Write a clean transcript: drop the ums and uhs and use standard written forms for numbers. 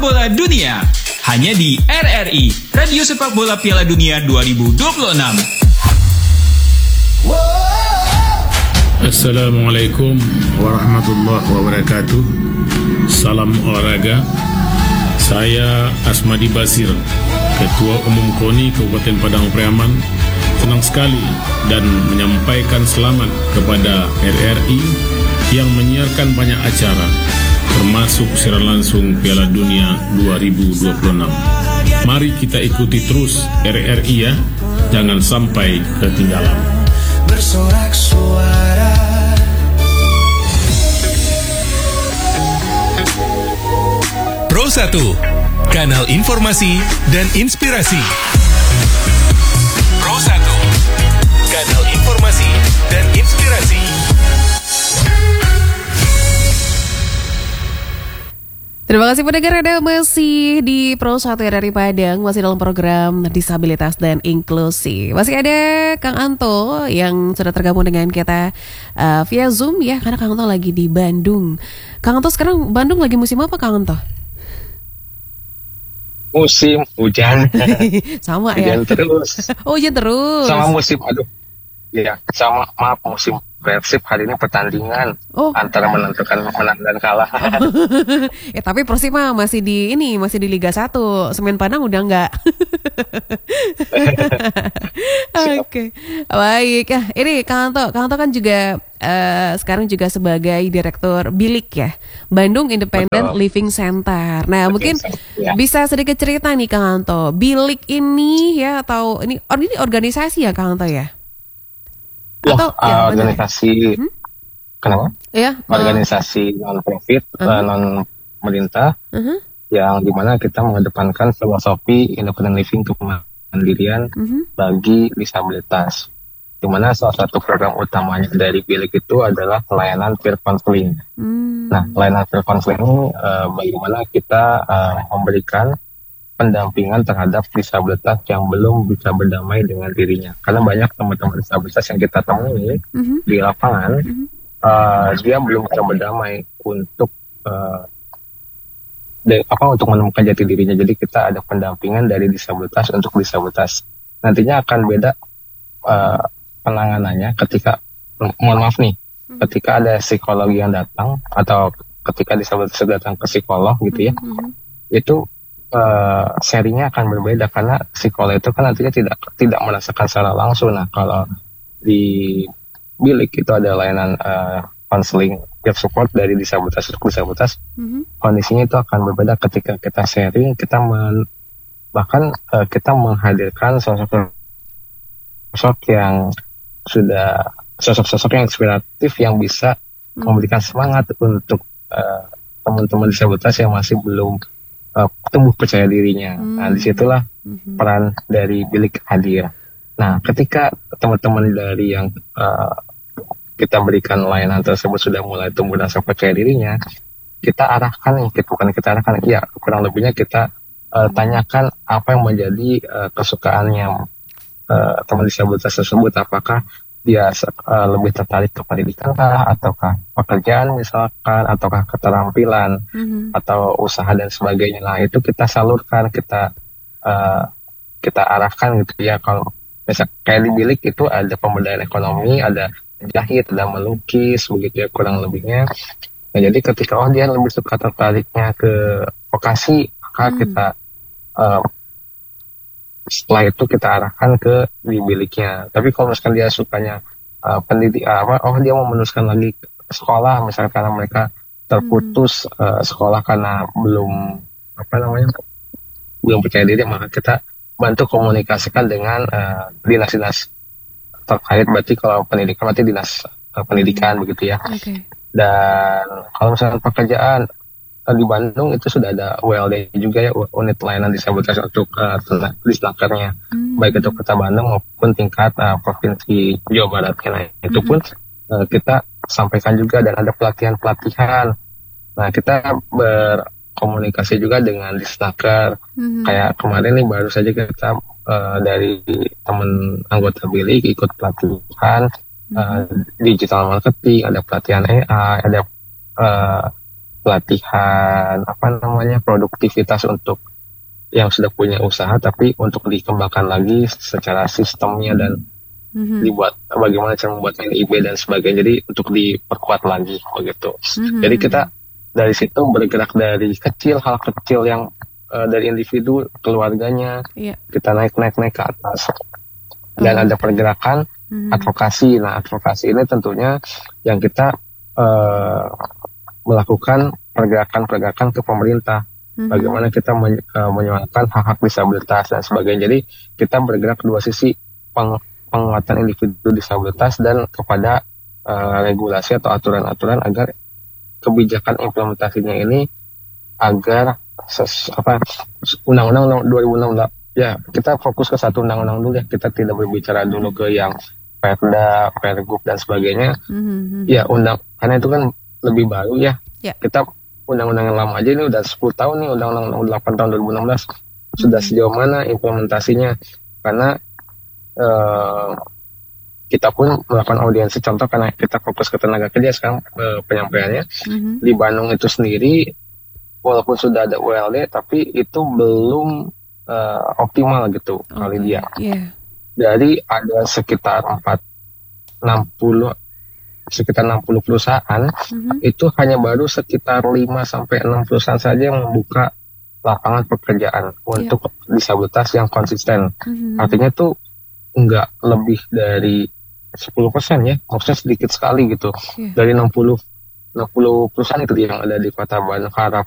bola dunia. Hanya di RRI, Radio Sepak Bola Piala Dunia 2026. Assalamualaikum warahmatullahi wabarakatuh. Salam olahraga. Saya Asmadi Basir, Ketua Umum KONI Kabupaten Padang Priaman, senang sekali dan menyampaikan selamat kepada RRI yang menyiarkan banyak acara, termasuk siaran langsung Piala Dunia 2026. Mari kita ikuti terus RRI ya, jangan sampai ketinggalan. Bersorak suara Pro 1, kanal informasi dan inspirasi. Pro 1, kanal informasi dan inspirasi. Terima kasih pendengar, Anda masih di Pro 1 RRI Padang, masih dalam program Disabilitas dan Inklusi. Masih ada Kang Anto yang sudah tergabung dengan kita via Zoom ya, karena Kang Anto lagi di Bandung. Kang Anto sekarang Bandung lagi musim apa, Kang Anto? Musim hujan. Sama ya. Hujan terus. Oh, hujan terus. Sama musim, ya, sama maaf musim Persib hari ini pertandingan antara menentukan menang dan kalah. Tapi Persib mah masih di Liga 1. Semen Padang udah enggak. Oke. Baik. Ini Kang Anto kan juga sekarang juga sebagai direktur Bilik ya, Bandung Independent Living Center. Nah, mungkin bisa sedikit cerita nih Kang Anto, Bilik ini ya, atau ini organisasi ya Kang Anto ya? Atau organisasi kenapa? Ya, organisasi non-profit, non-pemerintah, yang dimana kita mengedepankan filosofi independent living, kemandirian bagi disabilitas. Dimana salah satu program utamanya dari Bilik itu adalah pelayanan peer counseling. Nah, pelayanan peer counseling ini bagaimana kita memberikan pendampingan terhadap disabilitas yang belum bisa berdamai dengan dirinya. Karena banyak teman-teman disabilitas yang kita temui di lapangan, dia belum bisa berdamai untuk untuk menemukan jati dirinya. Jadi kita ada pendampingan dari disabilitas untuk disabilitas. Nantinya akan beda penanganannya ketika, mohon maaf nih, ketika ada psikologi yang datang atau ketika disabilitas datang ke psikolog gitu ya, itu sharingnya akan berbeda karena psikolog itu kan nantinya tidak merasakan secara langsung. Nah, kalau di Bilik itu ada layanan counseling peer support dari disabilitas untuk disabilitas, kondisinya itu akan berbeda ketika kita sharing, bahkan kita menghadirkan sosok yang sudah sosok yang inspiratif yang bisa memberikan semangat untuk teman-teman disabilitas yang masih belum tumbuh percaya dirinya. Nah, disitulah peran dari Bilik hadir. Nah, ketika teman-teman dari yang kita berikan layanan tersebut sudah mulai tumbuh rasa percaya dirinya, kita arahkan, kurang lebihnya kita tanyakan apa yang menjadi kesukaannya teman disabilitas tersebut. Apakah dia lebih tertarik ke pendidikan kah, ataukah pekerjaan misalkan, ataukah keterampilan, atau usaha dan sebagainya. Nah, itu kita salurkan, kita arahkan gitu ya. Kalau misalnya kayak di Bilik itu ada pemberdayaan ekonomi, ada jahit, ada melukis, begitu ya kurang lebihnya. Nah, jadi ketika dia lebih suka tertariknya ke vokasi, maka kita setelah itu kita arahkan ke di Biliknya. Tapi kalau misalkan dia sukanya dia mau meneruskan lagi sekolah, misalnya karena mereka terputus sekolah karena belum percaya diri, maka kita bantu komunikasikan dengan dinas-dinas terkait. Berarti kalau pendidikan berarti dinas pendidikan begitu ya. Dan kalau misalnya pekerjaan di Bandung itu sudah ada ULD juga ya, unit layanan disabilitas untuk disnakernya, baik itu Kota Bandung maupun tingkat provinsi Jawa Barat. Nah, itu pun kita sampaikan juga, dan ada pelatihan. Nah, kita berkomunikasi juga dengan disnaker. Kayak kemarin nih baru saja kita dari teman anggota Bilik ikut pelatihan digital marketing, ada pelatihan AI, ada pelatihan produktivitas untuk yang sudah punya usaha, tapi untuk dikembangkan lagi secara sistemnya dan dibuat bagaimana cara membuat NIB dan sebagainya, jadi untuk diperkuat lagi begitu. Jadi kita dari situ bergerak dari kecil, hal kecil yang dari individu, keluarganya, kita naik ke atas. Dan ada pergerakan advokasi. Nah, advokasi ini tentunya yang kita melakukan pergerakan ke pemerintah. Bagaimana kita menyuarakan hak-hak disabilitas dan sebagainya. Jadi kita bergerak dua sisi, penguatan individu disabilitas dan kepada regulasi atau aturan-aturan agar kebijakan implementasinya ini agar undang-undang 2016 ya, kita fokus ke satu undang-undang dulu ya, kita tidak berbicara dulu ke yang Perda, Pergub dan sebagainya. Ya, karena itu kan lebih baru ya. Kita undang-undang yang lama aja ini udah 10 tahun nih, undang-undang 8 tahun 2016 sudah sejauh mana implementasinya, karena kita pun melakukan audiensi, contoh karena kita fokus ke tenaga kerja sekarang penyampaiannya di Bandung itu sendiri, walaupun sudah ada ULD tapi itu belum optimal gitu kali dia. Jadi ada sekitar 60 perusahaan itu hanya baru sekitar 5-6 perusahaan saja yang membuka lapangan pekerjaan untuk disabilitas yang konsisten. Artinya tuh nggak lebih dari 10% ya, maksudnya sedikit sekali gitu. Dari 60 perusahaan itu yang ada di Kota Bandung,